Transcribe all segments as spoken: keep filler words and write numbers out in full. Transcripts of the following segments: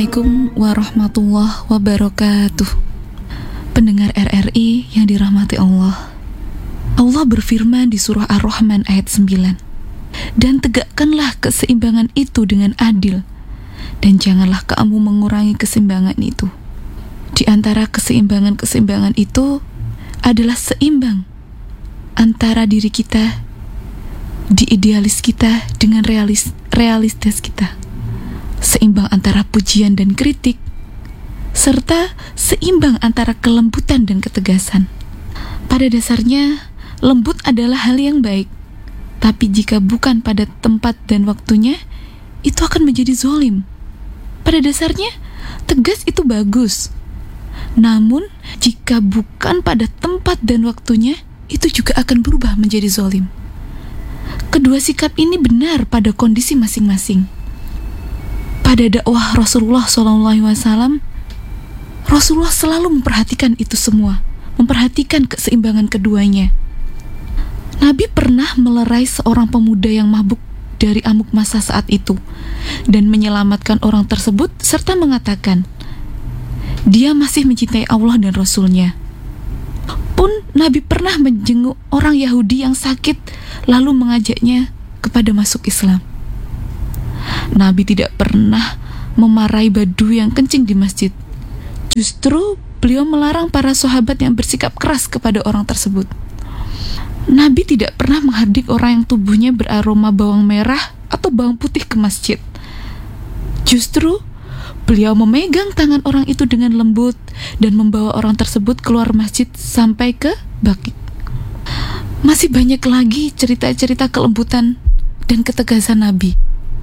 Assalamualaikum warahmatullahi wabarakatuh. Pendengar R R I yang dirahmati Allah, Allah berfirman di surah Ar-Rahman ayat sembilan, dan tegakkanlah keseimbangan itu dengan adil, dan janganlah kamu mengurangi keseimbangan itu. Di antara keseimbangan-keseimbangan itu adalah seimbang antara diri kita, di idealis kita dengan realis, realistis kita, seimbang antara pujian dan kritik, serta seimbang antara kelembutan dan ketegasan. Pada dasarnya, lembut adalah hal yang baik, tapi jika bukan pada tempat dan waktunya, itu akan menjadi zolim. Pada dasarnya, tegas itu bagus, namun jika bukan pada tempat dan waktunya, itu juga akan berubah menjadi zolim. Kedua sikap ini benar pada kondisi masing-masing. Pada dakwah Rasulullah shallallahu alaihi wasallam, Rasulullah selalu memperhatikan itu semua, memperhatikan keseimbangan keduanya. Nabi pernah melerai seorang pemuda yang mabuk dari amuk masa saat itu dan menyelamatkan orang tersebut serta mengatakan, dia masih mencintai Allah dan Rasulnya. Pun Nabi pernah menjenguk orang Yahudi yang sakit lalu mengajaknya kepada masuk Islam. Nabi tidak pernah memarahi Badui yang kencing di masjid. Justru beliau melarang para sahabat yang bersikap keras kepada orang tersebut. Nabi tidak pernah menghardik orang yang tubuhnya beraroma bawang merah atau bawang putih ke masjid. Justru beliau memegang tangan orang itu dengan lembut dan membawa orang tersebut keluar masjid sampai ke Baqi. Masih banyak lagi cerita-cerita kelembutan dan ketegasan Nabi.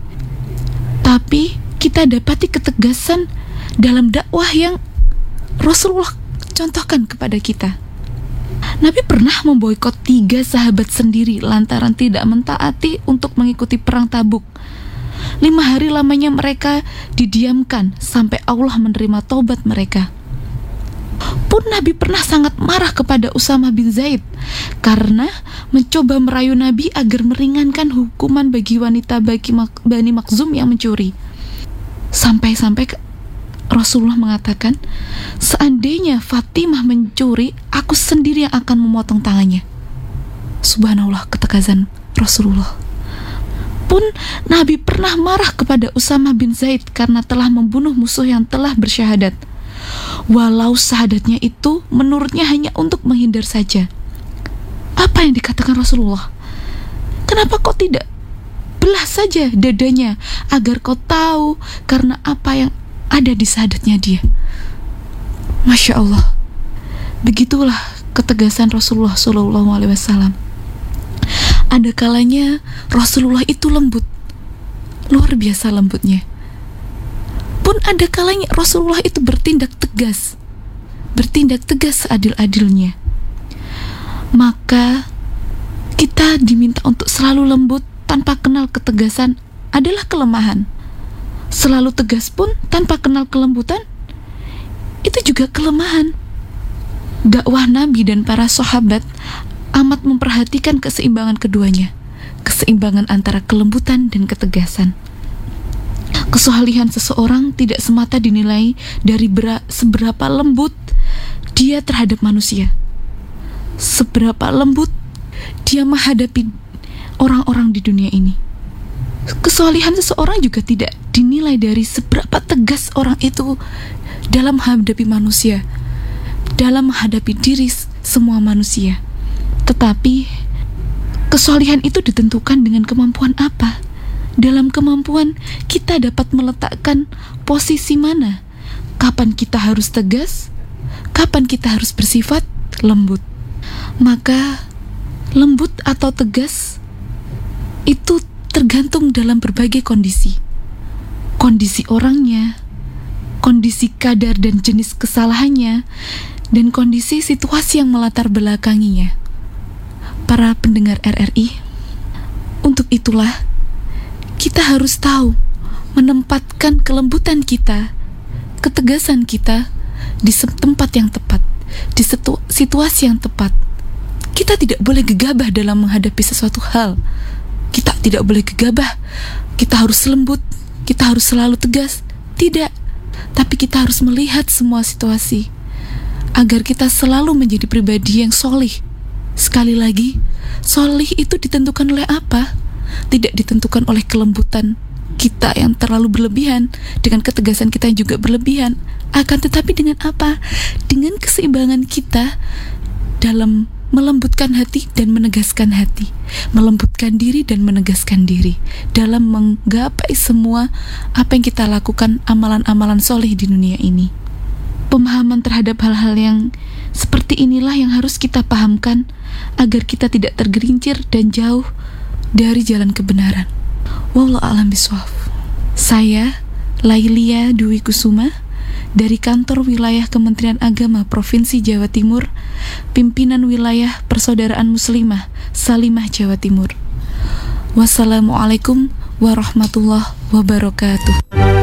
Tapi kita dapati ketegasan dalam dakwah yang Rasulullah contohkan kepada kita. Nabi pernah memboikot tiga sahabat sendiri lantaran tidak mentaati untuk mengikuti perang Tabuk. Lima hari lamanya mereka didiamkan sampai Allah menerima taubat mereka. Pun Nabi pernah sangat marah kepada Usamah bin Zaid karena mencoba merayu Nabi agar meringankan hukuman bagi wanita bagi Bani Makhzum yang mencuri. Sampai-sampai Rasulullah mengatakan, seandainya Fatimah mencuri, aku sendiri yang akan memotong tangannya. Subhanallah, ketegasan Rasulullah. Pun Nabi pernah marah kepada Usamah bin Zaid karena telah membunuh musuh yang telah bersyahadat, walau syahadatnya itu menurutnya hanya untuk menghindar saja. Apa yang dikatakan Rasulullah? Kenapa kau tidak belah saja dadanya agar kau tahu karena apa yang ada di syahadatnya dia? Masya Allah, begitulah ketegasan Rasulullah shallallahu alaihi wasallam. Ada kalanya Rasulullah itu lembut, luar biasa lembutnya. Pun ada kalanya Rasulullah itu bertindak tegas, bertindak tegas seadil-adilnya. Maka kita diminta untuk selalu lembut tanpa kenal ketegasan adalah kelemahan. Selalu tegas pun tanpa kenal kelembutan, itu juga kelemahan. Dakwah Nabi dan para sahabat amat memperhatikan keseimbangan keduanya, keseimbangan antara kelembutan dan ketegasan. Kesalehan seseorang tidak semata dinilai dari bera, seberapa lembut dia terhadap manusia, seberapa lembut dia menghadapi orang-orang di dunia ini. Kesalehan seseorang juga tidak dinilai dari seberapa tegas orang itu dalam menghadapi manusia, dalam menghadapi diri semua manusia. Tetapi kesalehan itu ditentukan dengan kemampuan apa. Dalam kemampuan kita dapat meletakkan posisi mana, kapan kita harus tegas, kapan kita harus bersifat lembut. Maka lembut atau tegas itu tergantung dalam berbagai kondisi. Kondisi orangnya, kondisi kadar dan jenis kesalahannya, dan kondisi situasi yang melatar belakanginya. Para pendengar R R I, untuk itulah kita harus tahu menempatkan kelembutan kita, ketegasan kita di tempat yang tepat, di situasi yang tepat. Kita tidak boleh gegabah dalam menghadapi sesuatu hal. Kita tidak boleh gegabah. Kita harus lembut, kita harus selalu tegas. Tidak. tapi kita harus melihat semua situasi agar kita selalu menjadi pribadi yang solih. Sekali lagi, solih itu ditentukan oleh apa? Tidak ditentukan oleh kelembutan kita yang terlalu berlebihan, dengan ketegasan kita yang juga berlebihan, akan tetapi dengan apa? Dengan keseimbangan kita dalam melembutkan hati dan menegaskan hati, melembutkan diri dan menegaskan diri dalam menggapai semua apa yang kita lakukan, amalan-amalan soleh di dunia ini. Pemahaman terhadap hal-hal yang seperti inilah yang harus kita pahamkan agar kita tidak tergelincir dan jauh dari jalan kebenaran. Wallahu a'lam bishawab. Saya Lailia Dwi Kusuma dari Kantor Wilayah Kementerian Agama Provinsi Jawa Timur, Pimpinan Wilayah Persaudaraan Muslimah Salimah Jawa Timur. Wassalamualaikum warahmatullahi wabarakatuh.